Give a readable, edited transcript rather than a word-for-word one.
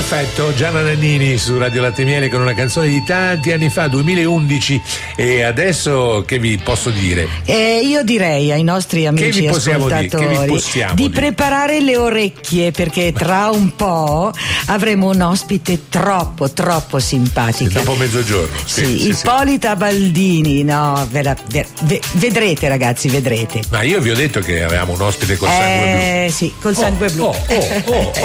Perfetto, Gianna Nannini su Radio Latte e Miele con una canzone di tanti anni fa, 2011. E adesso che vi posso dire? Io direi ai nostri amici ascoltatori di preparare le orecchie, perché tra un po' avremo un ospite troppo simpatica. Dopo mezzogiorno. Sì, Ippolita Baldini, no, vedrete ragazzi, vedrete. Ma io vi ho detto che avevamo un ospite col sangue blu. Sì, col sangue blu.